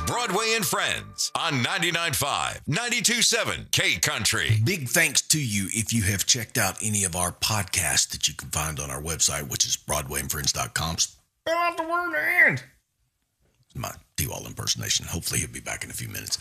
Broadway and Friends on 99.5, 92.7 K Country. Big thanks to you if you have checked out any of our podcasts that you can find on our website, which is BroadwayandFriends.com. Spell out the word and. My T-Wall impersonation. Hopefully he'll be back in a few minutes.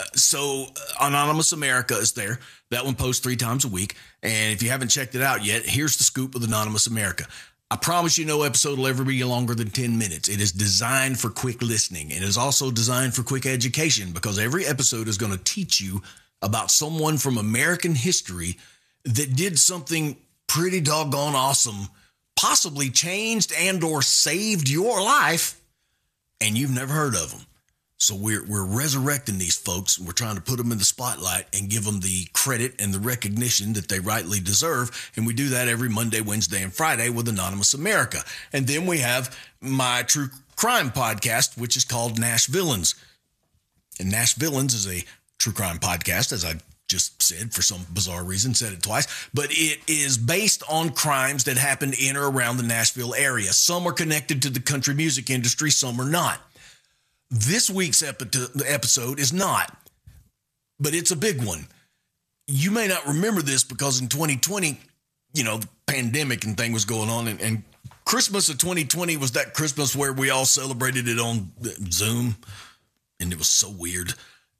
Anonymous America is there. That one posts 3 times a week. And if you haven't checked it out yet, here's the scoop with Anonymous America. I promise you no episode will ever be longer than 10 minutes. It is designed for quick listening. It is also designed for quick education because every episode is going to teach you about someone from American history that did something pretty doggone awesome, possibly changed and or saved your life, and you've never heard of them. So we're resurrecting these folks, and we're trying to put them in the spotlight and give them the credit and the recognition that they rightly deserve. And we do that every Monday, Wednesday, and Friday with Anonymous America. And then we have my true crime podcast, which is called Nash Villains. And Nash Villains is a true crime podcast, as I just said, for some bizarre reason, said it twice. But it is based on crimes that happened in or around the Nashville area. Some are connected to the country music industry, some are not. This week's episode is not, but it's a big one. You may not remember this because in 2020, the pandemic and thing was going on, and Christmas of 2020 was that Christmas where we all celebrated it on Zoom, and it was so weird.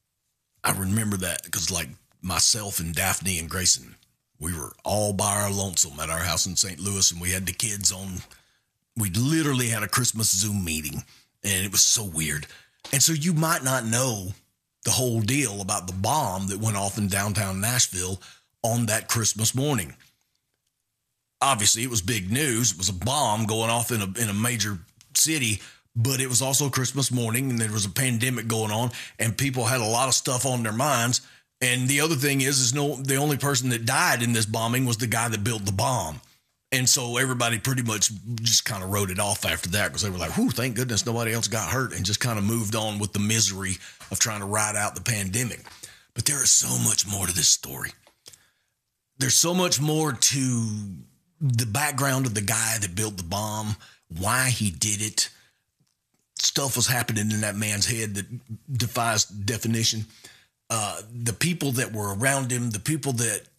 I remember that because, myself and Daphne and Grayson, we were all by our lonesome at our house in St. Louis, and we had the kids on. We literally had a Christmas Zoom meeting, and it was so weird. And so you might not know the whole deal about the bomb that went off in downtown Nashville on that Christmas morning. Obviously, it was big news. It was a bomb going off in a major city, but it was also Christmas morning, and there was a pandemic going on, and people had a lot of stuff on their minds. And the other thing is the only person that died in this bombing was the guy that built the bomb. And so everybody pretty much just kind of wrote it off after that because they were like, whew, thank goodness nobody else got hurt, and just kind of moved on with the misery of trying to ride out the pandemic. But there is so much more to this story. There's so much more to the background of the guy that built the bomb, why he did it. Stuff was happening in that man's head that defies definition. The people that were around him, the people that